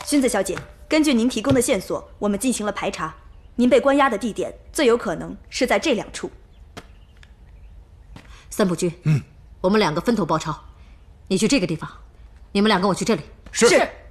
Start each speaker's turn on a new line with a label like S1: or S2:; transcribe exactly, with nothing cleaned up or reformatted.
S1: 薰子小姐，根据您提供的线索，我们进行了排查，您被关押的地点最有可能是在这两处。
S2: 三浦君，
S3: 嗯，
S2: 我们两个分头包抄，你去这个地方，你们俩跟我去这里。
S3: 是。
S1: 是